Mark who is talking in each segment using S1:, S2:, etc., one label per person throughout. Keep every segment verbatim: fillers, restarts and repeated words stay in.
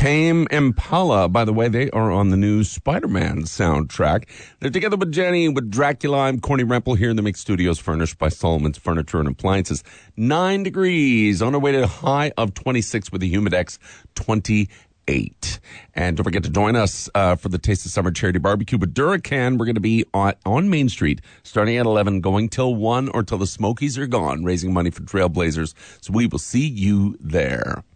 S1: Tame Impala, by the way, they are on the new Spider-Man soundtrack. They're together with Jenny, with Dracula. I'm Corny Rempel here in the Mix Studios, furnished by Solomon's Furniture and Appliances. Nine degrees on our way to a high of twenty-six with the Humidex twenty-eight. And don't forget to join us uh, for the Taste of Summer Charity Barbecue with Duracan. We're going to be on, on Main Street starting at eleven, going till one or till the Smokies are gone, raising money for Trailblazers. So we will see you there.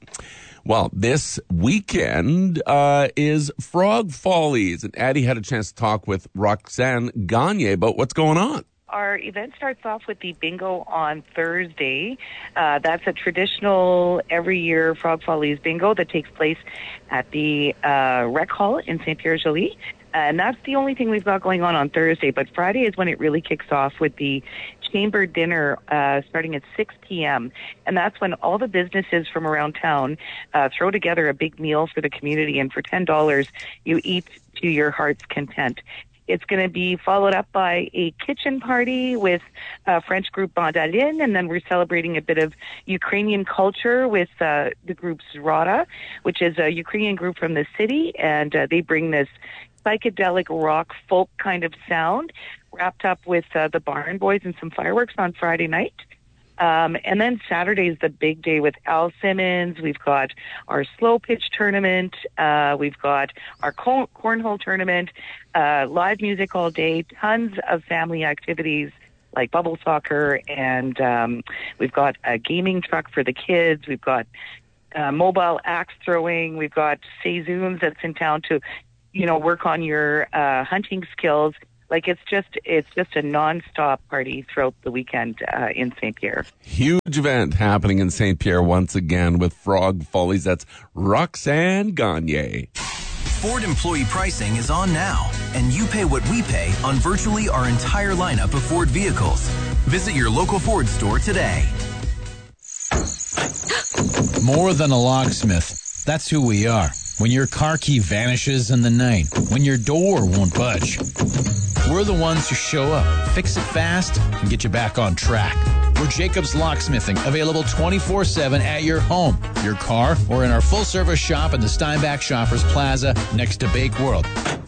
S1: Well, this weekend uh, is Frog Follies, and Addie had a chance to talk with Roxanne Gagne about what's going on.
S2: Our event starts off with the bingo on Thursday. Uh, that's a traditional every year Frog Follies bingo that takes place at the uh, Rec Hall in Saint Pierre-Joly. And that's the only thing we've got going on on Thursday. But Friday is when it really kicks off with the chamber dinner uh, starting at six p.m. And that's when all the businesses from around town uh, throw together a big meal for the community. And for ten dollars, you eat to your heart's content. It's going to be followed up by a kitchen party with uh, French group Bandaline, and then we're celebrating a bit of Ukrainian culture with uh, the group Zrada, which is a Ukrainian group from the city, and uh, they bring this psychedelic rock folk kind of sound wrapped up with uh, the Barn Boys and some fireworks on Friday night. Um, and then Saturday is the big day with Al Simmons. We've got our slow pitch tournament. Uh, we've got our corn- cornhole tournament, uh, live music all day, tons of family activities like bubble soccer. And um, we've got a gaming truck for the kids. We've got uh, mobile axe throwing. We've got Seizoons that's in town to, you know, work on your uh, hunting skills. Like, it's just it's just a nonstop party throughout the weekend uh, in Saint Pierre.
S1: Huge event happening in Saint Pierre once again with Frog Follies. That's Roxanne Gagne.
S3: Ford employee pricing is on now, and you pay what we pay on virtually our entire lineup of Ford vehicles. Visit your local Ford store today.
S4: More than a locksmith. That's who we are. When your car key vanishes in the night, when your door won't budge, we're the ones who show up, fix it fast, and get you back on track. We're Jacobs Locksmithing, available twenty-four seven at your home, your car, or in our full-service shop in the Steinbach Shoppers Plaza next to Bake World.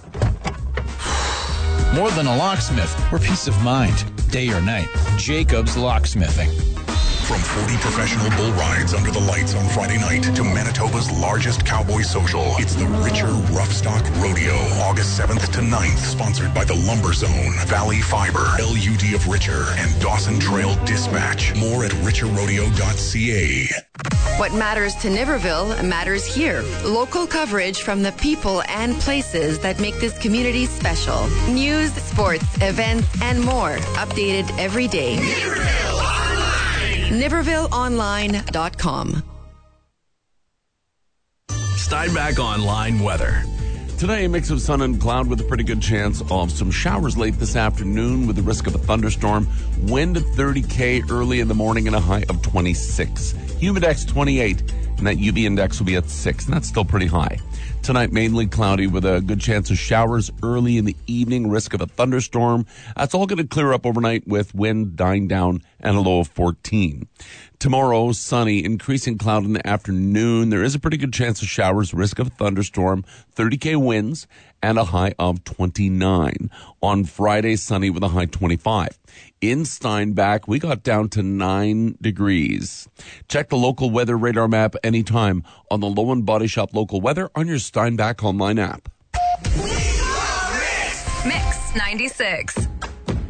S4: More than a locksmith, we're peace of mind, day or night. Jacobs Locksmithing.
S5: From forty professional bull rides under the lights on Friday night to Manitoba's largest cowboy social, it's the Richer Roughstock Rodeo, August seventh to ninth, sponsored by the Lumber Zone, Valley Fiber, L U D of Richer, and Dawson Trail Dispatch. More at richer rodeo dot c a.
S6: What matters to Niverville matters here. Local coverage from the people and places that make this community special. News, sports, events, and more. Updated every day.
S7: Niverville Online!
S6: Niverville Online dot com.
S3: Steinbach Online weather.
S1: Today, a mix of sun and cloud with a pretty good chance of some showers late this afternoon with the risk of a thunderstorm. Wind at thirty K early in the morning and a high of twenty-six. Humidex twenty-eight, and that U V index will be at six, and that's still pretty high. Tonight, mainly cloudy with a good chance of showers early in the evening, risk of a thunderstorm. That's all going to clear up overnight with wind dying down and a low of fourteen. Tomorrow, sunny, increasing cloud in the afternoon. There is a pretty good chance of showers, risk of a thunderstorm, thirty K winds, and a high of twenty-nine. On Friday, sunny with a high twenty-five. In Steinbach, we got down to nine degrees. Check the local weather radar map anytime on the Lowen Body Shop local weather on your Steinbach online app.
S7: Mix ninety-six.